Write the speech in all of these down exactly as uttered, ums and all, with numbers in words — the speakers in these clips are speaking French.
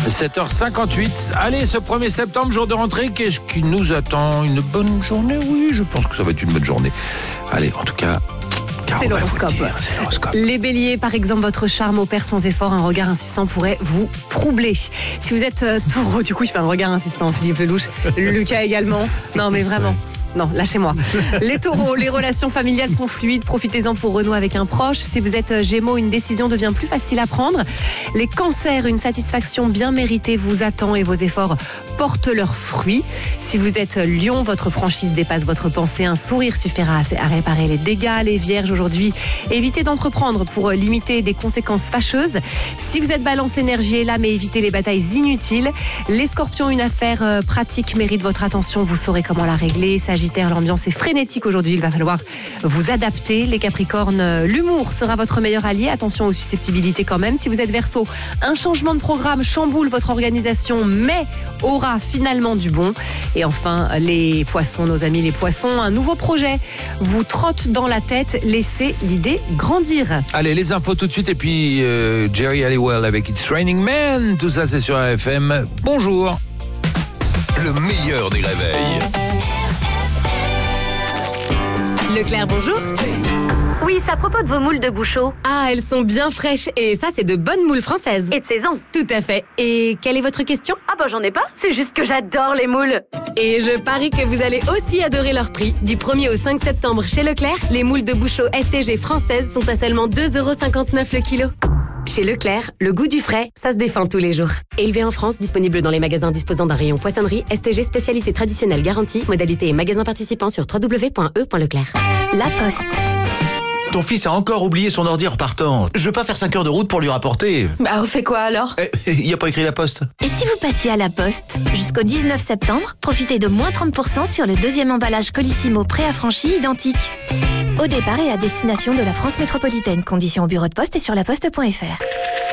sept heures cinquante-huit. Allez, ce premier septembre, jour de rentrée, qu'est-ce qui nous attend? Une bonne journée? Oui, je pense que ça va être une bonne journée. Allez, en tout cas... C'est l'horoscope. c'est l'horoscope. Les béliers, par exemple, votre charme opère sans effort. Un regard insistant pourrait vous troubler. Si vous êtes euh, taureau, du coup, il fait un regard insistant. Philippe Lelouch, Lucas également. Non, mais vraiment. Non, lâchez-moi. Les taureaux, les relations familiales sont fluides. Profitez-en pour renouer avec un proche. Si vous êtes gémeaux, une décision devient plus facile à prendre. Les cancers, une satisfaction bien méritée vous attend et vos efforts portent leurs fruits. Si vous êtes lion, votre franchise dépasse votre pensée. Un sourire suffira à réparer les dégâts. Les vierges, aujourd'hui, évitez d'entreprendre pour limiter des conséquences fâcheuses. Si vous êtes balance, l'énergie est là, mais évitez les batailles inutiles. Les scorpions, une affaire pratique mérite votre attention. Vous saurez comment la régler. Sagittaire, l'ambiance est frénétique aujourd'hui, il va falloir vous adapter. Les Capricornes, l'humour sera votre meilleur allié. Attention aux susceptibilités quand même. Si vous êtes Verseau, un changement de programme chamboule votre organisation, mais aura finalement du bon. Et enfin, les Poissons, nos amis les Poissons, un nouveau projet vous trotte dans la tête. Laissez l'idée grandir. Allez, les infos tout de suite et puis euh, Jerry Halliwell avec It's Raining Men. Tout ça, c'est sur R F M. Bonjour. Le meilleur des réveils. Leclerc, bonjour. Oui, c'est à propos de vos moules de Bouchot. Ah, elles sont bien fraîches et ça, c'est de bonnes moules françaises. Et de saison. Tout à fait. Et quelle est votre question? Ah bah j'en ai pas, c'est juste que j'adore les moules. Et je parie que vous allez aussi adorer leur prix. Du premier au cinq septembre chez Leclerc, les moules de Bouchot S T G françaises sont à seulement deux euros cinquante-neuf le kilo. Chez Leclerc, le goût du frais, ça se défend tous les jours. Élevé en France, disponible dans les magasins disposant d'un rayon poissonnerie, S T G spécialité traditionnelle garantie, modalité et magasins participants sur w w w point e point leclerc. La Poste. Ton fils a encore oublié son ordi en repartant. Je veux pas faire cinq heures de route pour lui rapporter. Bah, on fait quoi alors? Eh, il y a pas écrit La Poste. Et si vous passiez à La Poste? Jusqu'au dix-neuf septembre, profitez de moins trente pour cent sur le deuxième emballage Colissimo préaffranchi identique. Au départ et à destination de la France métropolitaine. Conditions au bureau de poste et sur laposte point f r.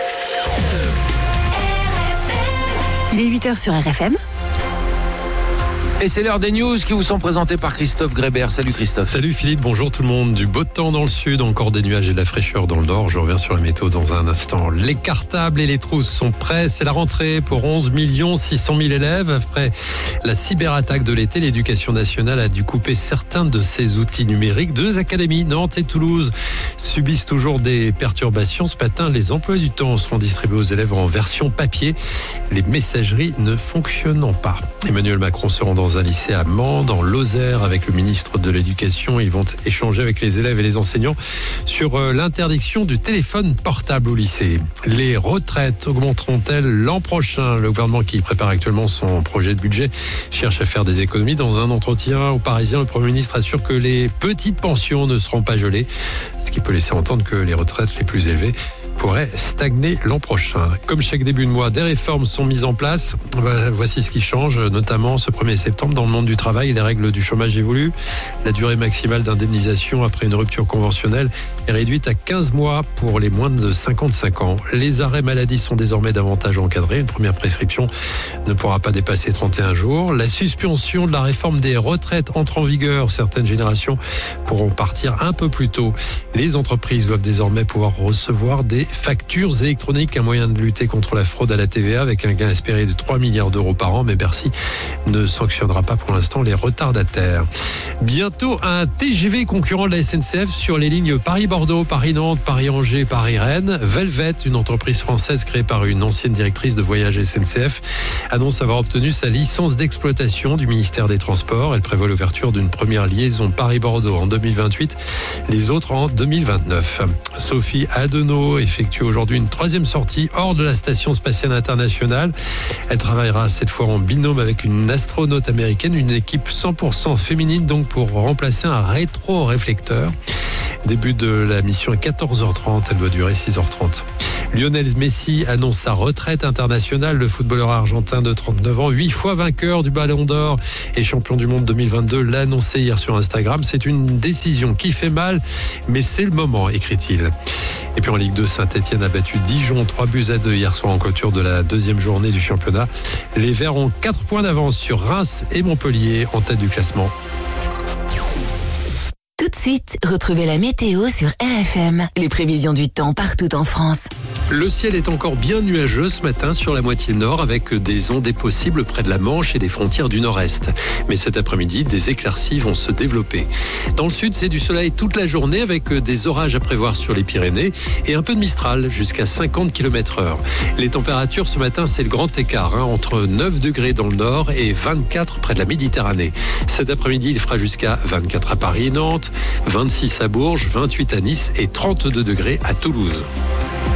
Il est huit heures sur R F M. Et c'est l'heure des news qui vous sont présentées par Christophe Grébert. Salut Christophe. Salut Philippe, bonjour tout le monde. Du beau temps dans le sud, encore des nuages et de la fraîcheur dans le nord. Je reviens sur la météo dans un instant. Les cartables et les trousses sont prêts. C'est la rentrée pour onze millions six cent mille élèves. Après la cyberattaque de l'été, l'éducation nationale a dû couper certains de ses outils numériques. Deux académies, Nantes et Toulouse, subissent toujours des perturbations. Ce matin, les emplois du temps seront distribués aux élèves en version papier. Les messageries ne fonctionnant pas. Emmanuel Macron se rend dans un lycée à Mende, en Lozère, avec le ministre de l'Éducation. Ils vont échanger avec les élèves et les enseignants sur l'interdiction du téléphone portable au lycée. Les retraites augmenteront-elles l'an prochain? Le gouvernement, qui prépare actuellement son projet de budget, cherche à faire des économies. Dans un entretien aux Parisiens, le Premier ministre assure que les petites pensions ne seront pas gelées, ce qui peut laisser entendre que les retraites les plus élevées pourrait stagner l'an prochain. Comme chaque début de mois, des réformes sont mises en place. Voici ce qui change, notamment ce premier septembre dans le monde du travail. Les règles du chômage évoluent. La durée maximale d'indemnisation après une rupture conventionnelle est réduite à quinze mois pour les moins de cinquante-cinq ans. Les arrêts maladie sont désormais davantage encadrés. Une première prescription ne pourra pas dépasser trente et un jours. La suspension de la réforme des retraites entre en vigueur. Certaines générations pourront partir un peu plus tôt. Les entreprises doivent désormais pouvoir recevoir des factures électroniques, un moyen de lutter contre la fraude à la T V A avec un gain espéré de trois milliards d'euros par an, mais Bercy ne sanctionnera pas pour l'instant les retardataires. Bientôt un T G V concurrent de la S N C F sur les lignes Paris-Bordeaux, Paris-Nantes, Paris-Angers, Paris-Rennes. Velvet, une entreprise française créée par une ancienne directrice de voyage S N C F, annonce avoir obtenu sa licence d'exploitation du ministère des Transports. Elle prévoit l'ouverture d'une première liaison Paris-Bordeaux en deux mille vingt-huit, les autres en deux mille vingt-neuf. Sophie Adenau effectue aujourd'hui une troisième sortie hors de la Station spatiale internationale. Elle travaillera cette fois en binôme avec une astronaute américaine, une équipe cent pour cent féminine donc pour remplacer un rétro-réflecteur. Début de la mission à quatorze heures trente, elle doit durer six heures trente. Lionel Messi annonce sa retraite internationale. Le footballeur argentin de trente-neuf ans, huit fois vainqueur du Ballon d'Or et champion du monde deux mille vingt-deux, l'a annoncé hier sur Instagram. C'est une décision qui fait mal, mais c'est le moment, écrit-il. Et puis en Ligue deux, Saint-Etienne a battu Dijon trois buts à deux hier soir en clôture de la deuxième journée du championnat. Les Verts ont quatre points d'avance sur Reims et Montpellier en tête du classement. Tout de suite, retrouvez la météo sur R F M. Les prévisions du temps partout en France. Le ciel est encore bien nuageux ce matin sur la moitié nord avec des ondées possibles près de la Manche et des frontières du nord-est. Mais cet après-midi, des éclaircies vont se développer. Dans le sud, c'est du soleil toute la journée avec des orages à prévoir sur les Pyrénées et un peu de Mistral jusqu'à cinquante kilomètres heure. Les températures ce matin, c'est le grand écart, hein, entre neuf degrés dans le nord et vingt-quatre près de la Méditerranée. Cet après-midi, il fera jusqu'à vingt-quatre à Paris et Nantes, vingt-six à Bourges, vingt-huit à Nice et trente-deux degrés à Toulouse.